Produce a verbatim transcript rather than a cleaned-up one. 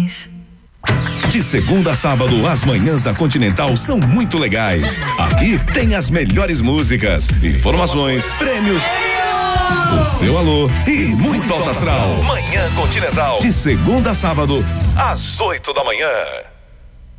mais. De segunda a sábado, as manhãs da Continental são muito legais. Aqui tem as melhores músicas, informações, prêmios, o seu alô e muito alto astral. Manhã Continental, de segunda a sábado, às oito da manhã.